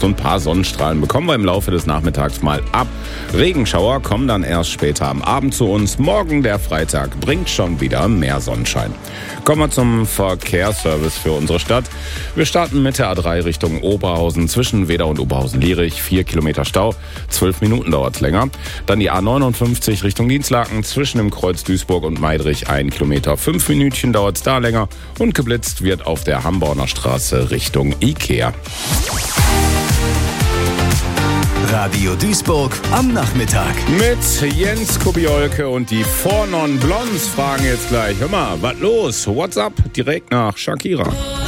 So ein paar Sonnenstrahlen bekommen wir im Laufe des Nachmittags mal ab. Regenschauer kommen dann erst später am Abend zu uns. Morgen, der Freitag, bringt schon wieder mehr Sonnenschein. Kommen wir zum Verkehrsservice für unsere Stadt. Wir starten mit der A3 Richtung Oberhausen zwischen Wedau und Oberhausen-Lierich. 4 Kilometer Stau, 12 Minuten dauert es länger. Dann die A59 Richtung Dienstlaken zwischen dem Kreuz Duisburg und Meidrich. 1 Kilometer, 5 Minütchen dauert es da länger. Und geblitzt wird auf der Hamborner Straße Richtung Ikea. Radio Duisburg am Nachmittag. Mit Jens Kubiolke und die Four Non Blondes fragen jetzt gleich. Hör mal, was los? What's up? Direkt nach Shakira.